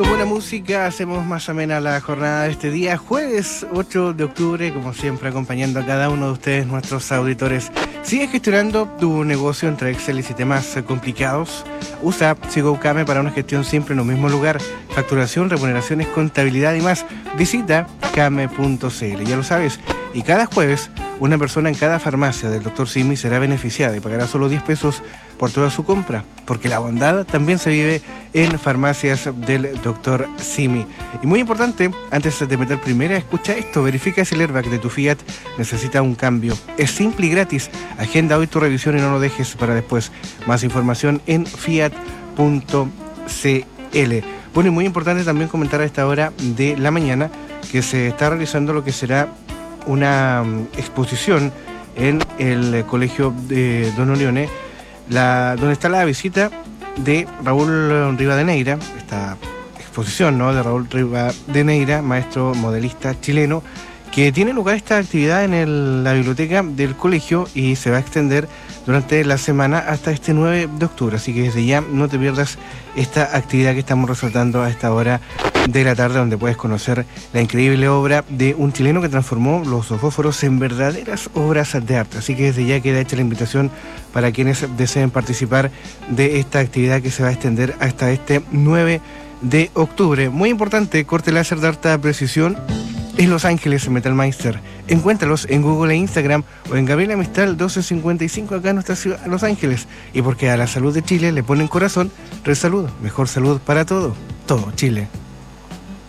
Con buena música hacemos más amena la jornada de este día, jueves 8 de octubre, como siempre acompañando a cada uno de ustedes, nuestros auditores. ¿Sigue gestionando tu negocio entre Excel y sistemas complicados? Usa SigoCame para una gestión siempre en un mismo lugar. Facturación, remuneraciones, contabilidad y más. Visita came.cl, ya lo sabes. Y cada jueves, una persona en cada farmacia del Dr. Simi será beneficiada y pagará solo 10 pesos por toda su compra, porque la bondad también se vive en farmacias del Dr. Simi. Y muy importante, antes de meter primera, escucha esto, verifica si el airbag de tu Fiat necesita un cambio. Es simple y gratis. Agenda hoy tu revisión y no lo dejes para después. Más información en fiat.cl. Bueno, y muy importante también comentar a esta hora de la mañana que se está realizando lo que será una exposición en el Colegio de Don Orione, donde está la visita de Raúl Rivadeneira, esta exposición, ¿no?, de Raúl Rivadeneira, maestro modelista chileno, que tiene lugar esta actividad en la biblioteca del colegio y se va a extender durante la semana hasta este 9 de octubre. Así que desde ya no te pierdas esta actividad que estamos resaltando a esta hora de la tarde, donde puedes conocer la increíble obra de un chileno que transformó los fósforos en verdaderas obras de arte. Así que desde ya queda hecha la invitación para quienes deseen participar de esta actividad que se va a extender hasta este 9 de octubre. Muy importante, corte láser de alta precisión en Los Ángeles Metalmeister. Encuéntralos en Google e Instagram o en Gabriela Mistral 1255 acá en nuestra ciudad, Los Ángeles. Y porque a la salud de Chile le ponen corazón, Resalud, mejor salud para todo Chile.